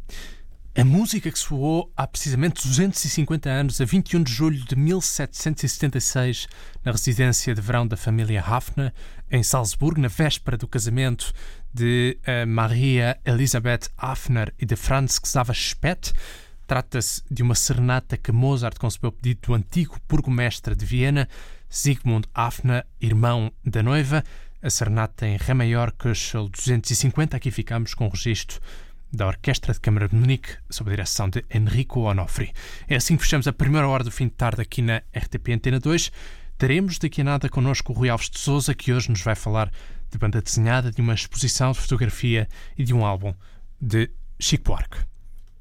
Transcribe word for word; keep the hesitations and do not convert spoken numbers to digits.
A música que soou há precisamente duzentos e cinquenta anos, a vinte e um de julho de mil setecentos e setenta e seis, na residência de verão da família Hafner, em Salzburgo, na véspera do casamento de uh, Maria Elisabeth Hafner e de Franz Xaver Speth. Trata-se de uma serenata que Mozart concebeu a pedido do antigo burgomestre de Viena, Sigmund Hafner, irmão da noiva. A serenata em Ré maior, Köchel duzentos e cinquenta. Aqui ficamos com o registro da Orquestra de Câmara de Munique, sob a direção de Enrico Onofri. É assim que fechamos a primeira hora do fim de tarde aqui na R T P Antena dois. Teremos daqui a nada connosco o Rui Alves de Sousa, que hoje nos vai falar de banda desenhada, de uma exposição de fotografia e de um álbum de Chico Buarque.